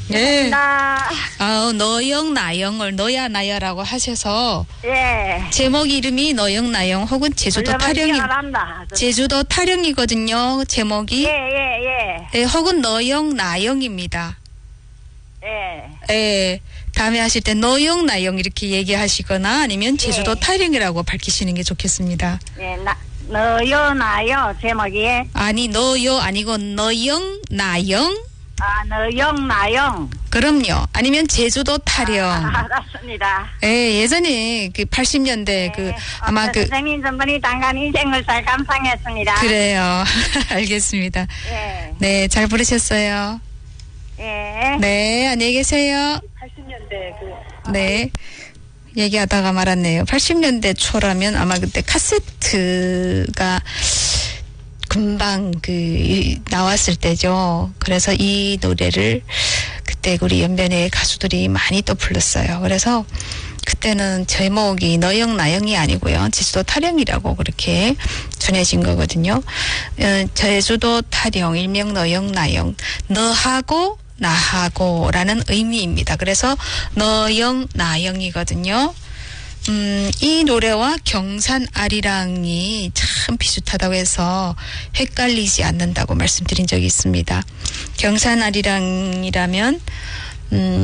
네. 나. 너영 나영을 너야 나야라고 하셔서 예. 제목 이름이 너영 나영 혹은 제주도 타령이 제주도 타령이거든요. 제목이. 예. 혹은 너영 나영입니다. 예. 예. 다음에 하실 때 너영 나영 이렇게 얘기하시거나 아니면 제주도 타령이라고 밝히시는 게 좋겠습니다. 예. 너요 나요 제목이. 아니 너요 아니고 너영 나영. 너영 나영. 그럼요. 아니면 제주도 타령. 알았습니다. 예, 예전에 그 80년대 아마 선생님 전번에 당간 인생을 잘 감상했습니다. 그래요. 알겠습니다. 예. 네, 잘 부르셨어요. 예. 네, 안녕히 계세요. 80년대 네. 얘기하다가 말았네요. 80년대 초라면 아마 그때 카세트가 금방 나왔을 때죠. 그래서 이 노래를 그때 우리 연변의 가수들이 많이 또 불렀어요. 그래서 그때는 제목이 너영 나영이 아니고요. 제주도 타령이라고 그렇게 전해진 거거든요. 제주도 타령, 일명 너영 나영, 너하고 나하고라는 의미입니다. 그래서 너영 나영이거든요. 이 노래와 경산 아리랑이 참 비슷하다고 해서 헷갈리지 않는다고 말씀드린 적이 있습니다. 경산 아리랑이라면